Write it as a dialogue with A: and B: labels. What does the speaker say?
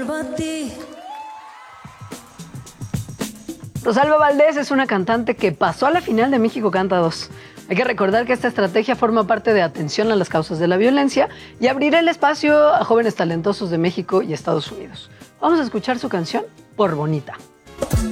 A: vuelvo a ti.
B: Rosalba Valdés es una cantante que pasó a la final de México Canta 2. Hay que recordar que esta estrategia forma parte de atención a las causas de la violencia y abrirá el espacio a jóvenes talentosos de México y Estados Unidos. Vamos a escuchar su canción, Por Bonita.